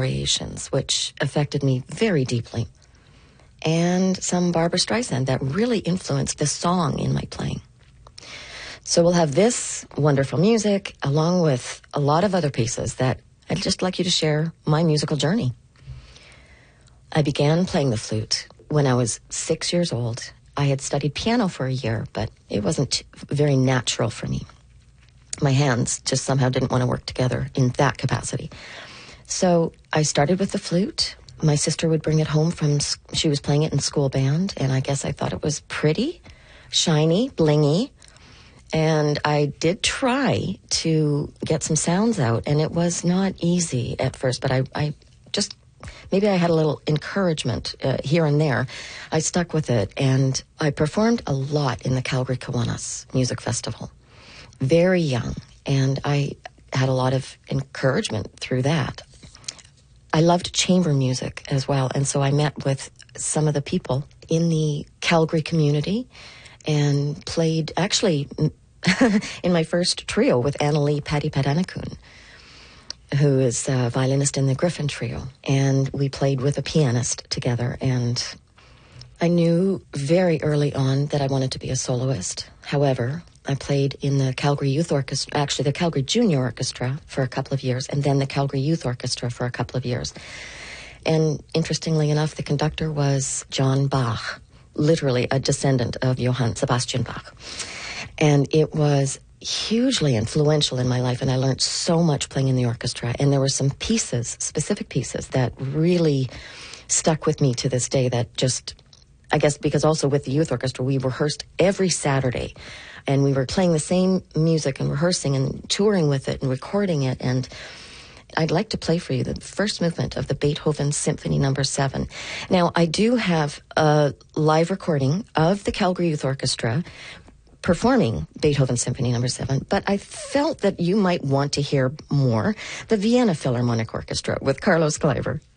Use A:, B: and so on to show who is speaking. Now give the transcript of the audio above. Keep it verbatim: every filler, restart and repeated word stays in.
A: variations, which affected me very deeply, and some Barbra Streisand that really influenced the song in my playing. So we'll have this wonderful music along with a lot of other pieces that I'd just like you to share my musical journey. I began playing the flute when I was six years old. I had studied piano for a year, but it wasn't very natural for me. My hands just somehow didn't want to work together in that capacity. So I started with the flute. My sister would bring it home from, she was playing it in school band, and I guess I thought it was pretty, shiny, blingy. And I did try to get some sounds out, and it was not easy at first, but I, I just, maybe I had a little encouragement uh, here and there. I stuck with it, and I performed a lot in the Calgary Kiwanis Music Festival. Very young, and I had a lot of encouragement through that. I loved chamber music as well, and so I met with some of the people in the Calgary community and played, actually, in my first trio with Annalie Patti Padanakun, who is a violinist in the Griffin Trio, and we played with a pianist together, and I knew very early on that I wanted to be a soloist. However, I played in the Calgary Youth Orchestra, actually the Calgary Junior Orchestra for a couple of years, and then the Calgary Youth Orchestra for a couple of years. And interestingly enough, the conductor was John Bach, literally a descendant of Johann Sebastian Bach. And it was hugely influential in my life, and I learned so much playing in the orchestra. And there were some pieces, specific pieces, that really stuck with me to this day that just, I guess because also with the youth orchestra, we rehearsed every Saturday. And we were playing the same music and rehearsing and touring with it and recording it. And I'd like to play for you the first movement of the Beethoven Symphony Number Seven. Now, I do have a live recording of the Calgary Youth Orchestra performing Beethoven Symphony Number Seven, but I felt that you might want to hear more the Vienna Philharmonic Orchestra with Carlos Kleiber.